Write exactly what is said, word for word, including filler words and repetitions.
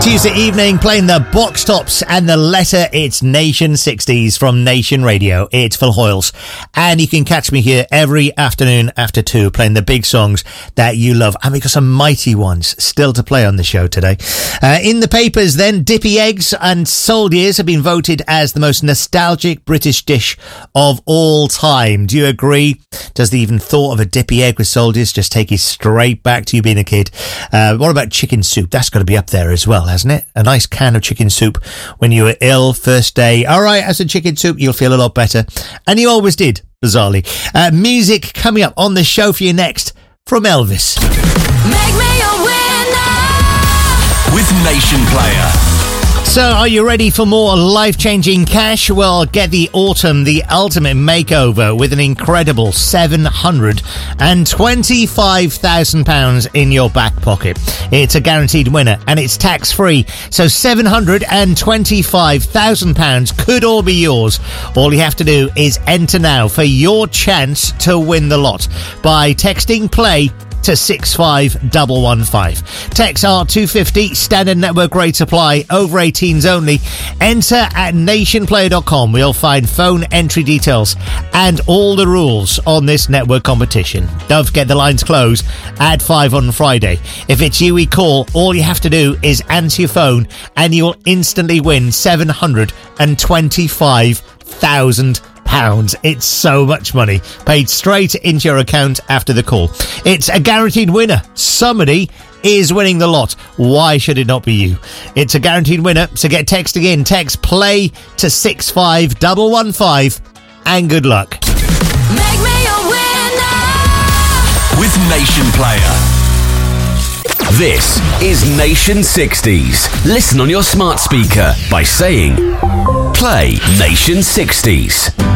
Tuesday evening, playing the Box Tops and the letter. It's Nation sixties from Nation Radio. It's Phil Hoyles. And you can catch me here every afternoon after two, playing the big songs that you love. And we've got some mighty ones still to play on the show today. Uh, in the papers then, Dippy Eggs and Soldiers have been voted as the most nostalgic British dish of all time. Do you agree? Does the even thought of a Dippy Egg with Soldiers just take you straight back to you being a kid? Uh, what about chicken soup? That's got to be up there as well, hasn't it? A nice can of chicken soup when you were ill first day. All right, as a chicken soup, you'll feel a lot better. And you always did, bizarrely. Uh, music coming up on the show for you next from Elvis. Make me a winner with Nation Player. So, are you ready for more life-changing cash? Well, get the Autumn, the ultimate makeover with an incredible seven hundred twenty-five thousand pounds in your back pocket. It's a guaranteed winner and it's tax-free. So seven hundred twenty-five thousand pounds could all be yours. All you have to do is enter now for your chance to win the lot by texting play to six five one one five. Text R two fifty, standard network rate apply, over eighteens only. Enter at nationplayer dot com. We'll find phone entry details and all the rules on this network competition. Don't forget the lines close at five on Friday. If it's you we call, all you have to do is answer your phone and you'll instantly win seven hundred twenty-five thousand pounds. It's so much money paid straight into your account after the call. It's a guaranteed winner. Somebody is winning the lot. Why should it not be you? It's a guaranteed winner, so get texting in. Text play to six five one one five and good luck. Make me a winner with Nation Player. This is Nation sixties. Listen on your smart speaker by saying play Nation sixties.